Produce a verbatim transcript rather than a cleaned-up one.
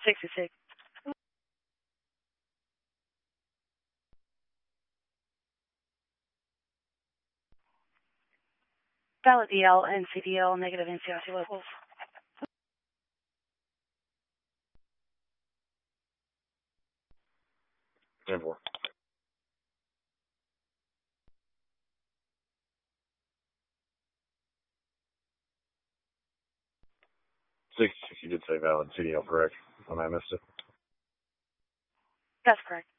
sixty-six. Valid D L and C D L, negative N C I C locals. ten four. sixty-six, you did say valid C D L, correct? When I missed it. That's correct.